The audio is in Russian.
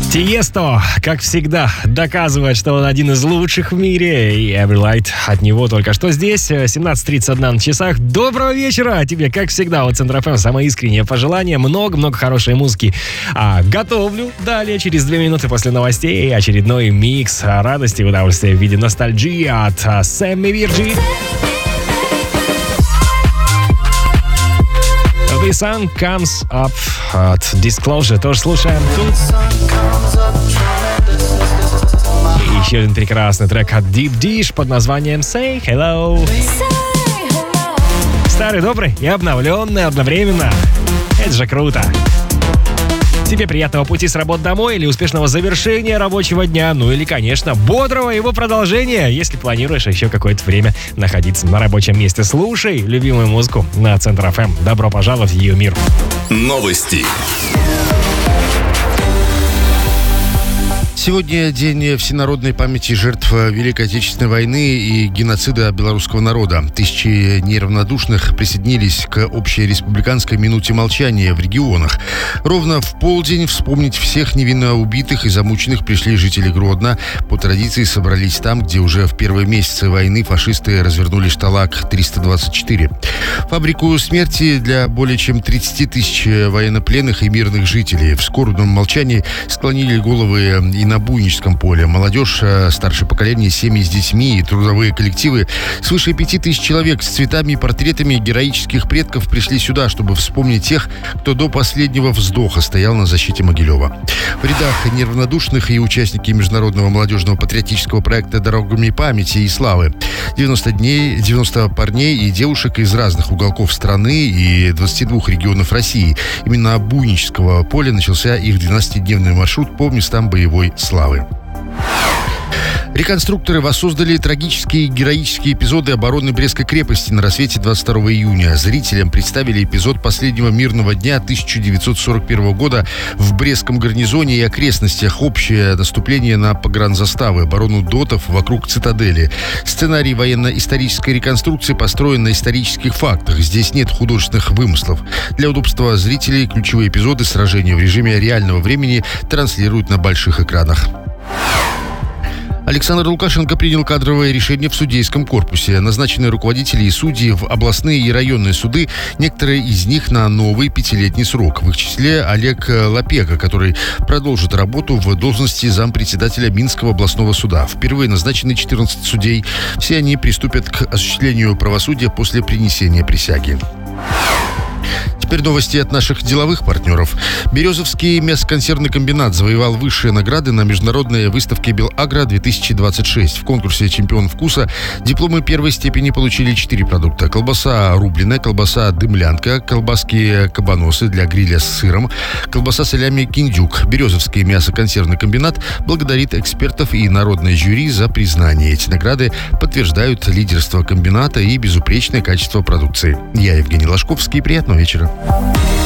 Тиесто, как всегда, доказывает, что он один из лучших в мире. И Every Light от него только что здесь. 17:31 на часах. Доброго вечера тебе, как всегда, от Центра ФМ. Самое искреннее пожелание. Много-много хорошей музыки. Готовлю далее, через 2 минуты после новостей, очередной микс радости и удовольствия в виде ностальгии от Сэмми Вирджи. The Sun Comes Up от Disclosure тоже слушаем. И еще один прекрасный трек от Deep Dish под названием Say Hello. Старый, добрый и обновленный одновременно. Это же круто. Тебе приятного пути с работы домой или успешного завершения рабочего дня, ну или, конечно, бодрого его продолжения, если планируешь еще какое-то время находиться на рабочем месте. Слушай любимую музыку на Центр ФМ. Добро пожаловать в ее мир. Новости. Сегодня день всенародной памяти жертв Великой Отечественной войны и геноцида белорусского народа. Тысячи неравнодушных присоединились к общей республиканской минуте молчания в регионах. Ровно в полдень вспомнить всех невинно убитых и замученных пришли жители Гродно. По традиции собрались там, где уже в первые месяцы войны фашисты развернули шталаг 324. Фабрику смерти для более чем 30 тысяч военнопленных и мирных жителей. В скорбном молчании склонили головы и на Буйническом поле. Молодежь, старшее поколение, семьи с детьми и трудовые коллективы. Свыше 5000 человек с цветами и портретами героических предков пришли сюда, чтобы вспомнить тех, кто до последнего вздоха стоял на защите Могилева. В рядах неравнодушных и участники международного молодежного патриотического проекта «Дорогами памяти и славы». 90 парней и девушек из разных уголков страны и 22 регионов России. Именно от Буйнического поля начался их 12-дневный маршрут по местам боевой славы. Реконструкторы воссоздали трагические и героические эпизоды обороны Брестской крепости на рассвете 22 июня. Зрителям представили эпизод последнего мирного дня 1941 года в Брестском гарнизоне и окрестностях, общее наступление на погранзаставы, оборону дотов вокруг цитадели. Сценарий военно-исторической реконструкции построен на исторических фактах. Здесь нет художественных вымыслов. Для удобства зрителей ключевые эпизоды сражения в режиме реального времени транслируют на больших экранах. Александр Лукашенко принял кадровое решение в судейском корпусе. Назначены руководители и судьи в областные и районные суды, некоторые из них на новый 5-летний срок. В их числе Олег Лапека, который продолжит работу в должности зампредседателя Минского областного суда. Впервые назначены 14 судей. Все они приступят к осуществлению правосудия после принесения присяги. Теперь новости от наших деловых партнеров. Березовский мясоконсервный комбинат завоевал высшие награды на международной выставке «Белагро-2026». В конкурсе «Чемпион вкуса» дипломы первой степени получили 4 продукта. Колбаса рубленая, колбаса дымлянка, колбаски кабаносы для гриля с сыром, колбаса солями киндюк. Березовский мясоконсервный комбинат благодарит экспертов и народное жюри за признание. Эти награды подтверждают лидерство комбината и безупречное качество продукции. Я Евгений Ложковский. Приятного вечера.